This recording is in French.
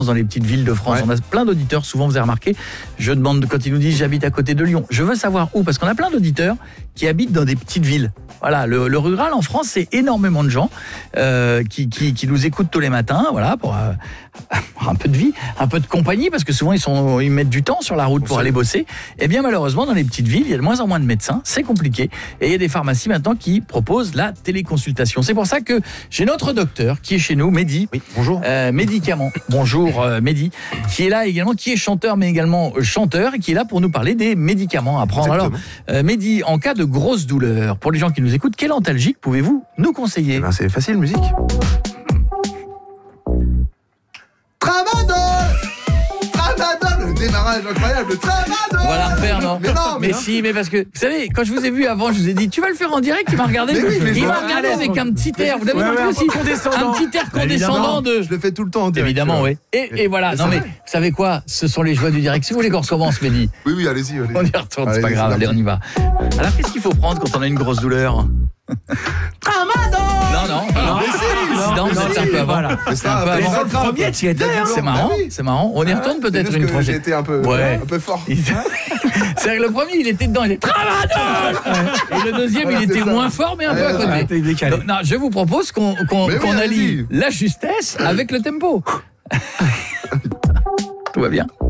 dans les petites villes de France. On a plein d'auditeurs, souvent vous avez remarqué, je demande quand ils nous disent j'habite à côté de Lyon, je veux savoir où, parce qu'on a plein d'auditeurs qui habitent dans des petites villes. Voilà, le rural en France, c'est énormément de gens qui nous écoutent tous les matins, voilà, pour un peu de vie, un peu de compagnie, parce que souvent ils mettent du temps sur la route pour aller bosser. Et bien malheureusement, dans les petites villes, il y a de moins en moins de médecins, c'est compliqué. Et il y a des pharmacies maintenant qui proposent la téléconsultation. C'est pour ça que j'ai notre docteur qui est chez nous, Mehdi. Oui, bonjour. Médicaments. Bonjour Mehdi, qui est là également, qui est chanteur mais également chanteur et qui est là pour nous parler des médicaments à prendre. Exactement. Alors, Mehdi, en cas de grosse douleur, pour les gens qui nous écoutent, quel antalgique pouvez-vous nous conseiller? C'est facile, musique. Tramadol, le démarrage incroyable, Tramadol. On va la refaire, non? Mais si, mais parce que, vous savez, quand je vous ai vu avant, je vous ai dit, tu vas le faire en direct, il m'a regardé. Il m'a regardé avec un petit air, vous avez vu aussi, un petit air condescendant de... Je le fais tout le temps en direct. Évidemment, oui. Et voilà, non mais, vous savez quoi? Ce sont les joies du direct. Si vous voulez qu'on recommence, Mehdi. Oui, allez-y. On y retourne, c'est pas grave, allez, on y va. Alors, qu'est-ce qu'il faut prendre quand on a une grosse douleur? Tramadol. Non, c'est un peu avant. Voilà. C'est un peu avant. Le premier, tu étais. C'est marrant. On y retourne peut-être une prochaine. J'ai été un peu fort. C'est vrai que le premier, il était dedans, il est Tramadol. Et le deuxième, il était moins fort, mais un peu à côté. Donc, non, je vous propose qu'on allie la justesse avec le tempo. Tout va bien.